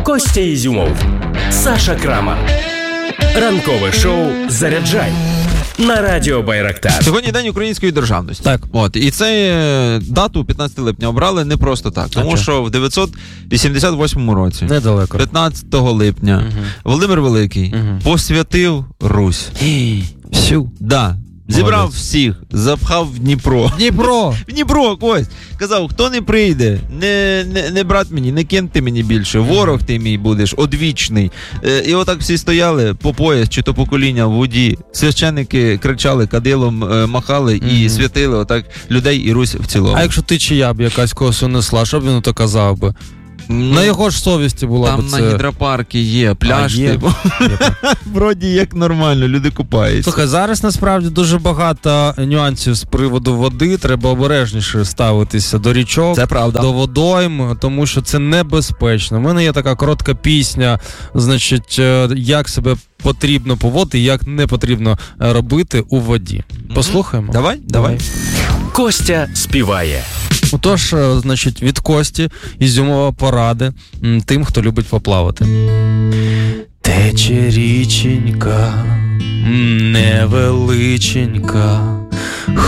Костя Ізюмов, Саша Крамар. Ранкове шоу «Заряджай» на радіо Байрактар. Сьогодні День української державності. Так. От, і цю дату 15 липня обрали не просто так, тому що в 988 році, недалеко, 15 липня, Володимир Великий посвятив Русь. Всю. Да. Зібрав всіх, запхав в Дніпро. В Дніпро, Кость. Казав, хто не прийде, не брат мені, не кент ти мені більше, ворог ти мій будеш, одвічний. І отак всі стояли по пояс, чи то по коліна в воді. Священники кричали, кадилом махали і святили отак людей і Русь в цілому. А якщо ти чия б якась косу несла, що б він то казав би? На його ж совісті була там б це. Там на гідропарку є пляж, типу. Вроді як нормально, люди купаються. Слухай, зараз насправді дуже багато нюансів з приводу води. Треба обережніше ставитися до річок, це правда, до водойм, тому що це небезпечно. У мене є така коротка пісня, значить, як себе потрібно поводити, як не потрібно робити у воді. Послухаємо? Давай. Костя співає. Отож, значить, від Кості Ізюмова поради тим, хто любить поплавати. Тече річенька, невеличенька,